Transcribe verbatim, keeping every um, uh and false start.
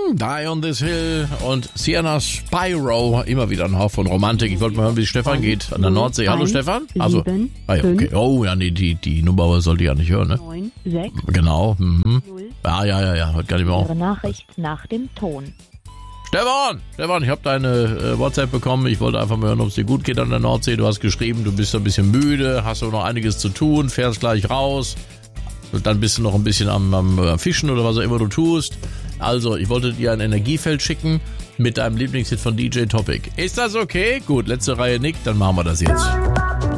Die on this Hill und Sienna Spyro. Immer wieder ein Hauch von Romantik. Ich wollte mal hören, wie es Stefan geht an der Nordsee. Hallo Stefan? Also, ah ja, okay. Oh ja, nee, die, die Nummer sollte ich ja nicht hören, ne? neun sechs Genau. Mhm. Ja, ja, ja, ja. Hört gar nicht mehr auf. Ihre Nachricht nach dem Ton. Stefan! Stefan, ich habe deine äh, WhatsApp bekommen. Ich wollte einfach mal hören, ob es dir gut geht an der Nordsee. Du hast geschrieben, du bist ein bisschen müde, hast auch noch einiges zu tun, fährst gleich raus. Dann bist du noch ein bisschen am, am Fischen oder was auch immer du tust. Also, ich wollte dir ein Energiefeld schicken mit deinem Lieblingshit von D J Topic. Ist das okay? Gut, letzte Reihe nickt, dann machen wir das jetzt.